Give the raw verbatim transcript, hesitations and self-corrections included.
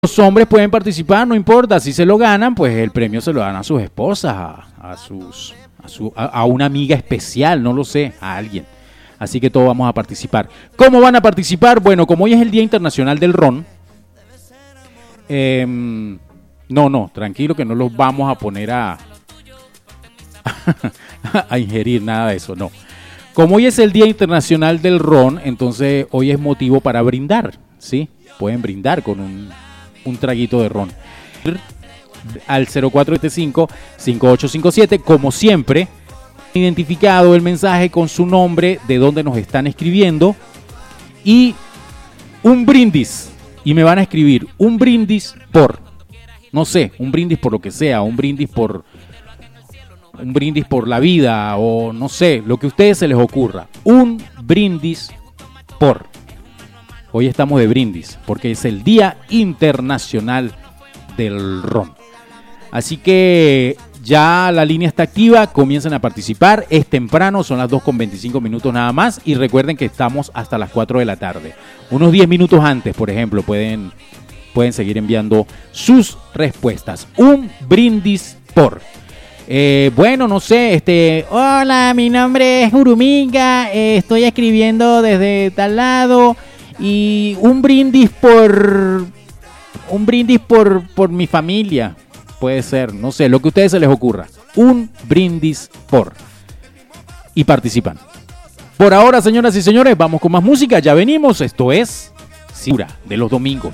Los hombres pueden participar, no importa, si se lo ganan, pues el premio se lo dan a sus esposas, a, a sus, a, su, a, a una amiga especial, no lo sé, a alguien. Así que todos vamos a participar. ¿Cómo van a participar? Bueno, como hoy es el Día Internacional del Ron, eh, no, no, tranquilo que no los vamos a poner a, a ingerir nada de eso, no. Como hoy es el Día Internacional del Ron, entonces hoy es motivo para brindar, ¿sí? Pueden brindar con un, un traguito de ron. Al cero cuatro siete cinco, cinco ocho cinco siete, como siempre, identificado el mensaje con su nombre, de dónde nos están escribiendo y un brindis. Y me van a escribir un brindis por, no sé, un brindis por lo que sea, un brindis por... un brindis por la vida o no sé, lo que a ustedes se les ocurra. Un brindis por. Hoy estamos de brindis porque es el Día Internacional del Ron. Así que ya la línea está activa, comiencen a participar. Es temprano, son las dos con veinticinco minutos nada más. Y recuerden que estamos hasta las cuatro de la tarde. Unos diez minutos antes, por ejemplo, pueden, pueden seguir enviando sus respuestas. Un brindis por. Eh, bueno, no sé, este, hola, mi nombre es Uruminga, eh, estoy escribiendo desde tal lado y un brindis por, un brindis por, por mi familia, puede ser, no sé, lo que a ustedes se les ocurra, un brindis por, y participan. Por ahora, señoras y señores, vamos con más música, ya venimos, esto es Cira de los domingos.